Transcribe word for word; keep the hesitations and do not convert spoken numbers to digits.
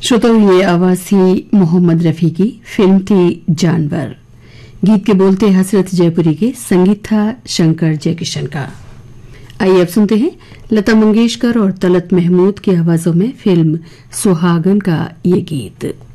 श्रोताओं, ये आवाज थी मोहम्मद रफी की। फिल्म थी जानवर। गीत के बोलते हसरत जयपुरी के, संगीत था शंकर जयकिशन का। आइए अब सुनते हैं लता मंगेशकर और तलत महमूद की आवाजों में फिल्म सुहागन का ये गीत।